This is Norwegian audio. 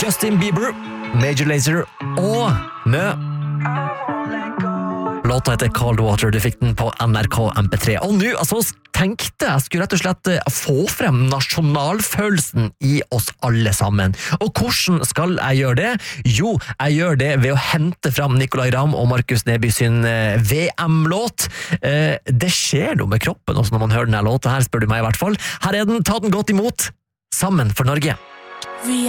Justin Bieber, Major Lazer og Mø. Låta heter Cold Water, du fikk den på NRK MP3. Og nå, tenkte jeg skulle rett og slett få frem nasjonalfølelsen i oss alle sammen. Og hvordan skal jeg gjøre det? Jo, jeg gjør det ved å hente frem Nicolai Ramm og Markus Neby sin VM-låt. Det skjer noe med kroppen også når man hører denne låta her, spør du meg i hvert fall. Her er den, ta den godt imot. Sammen for Norge.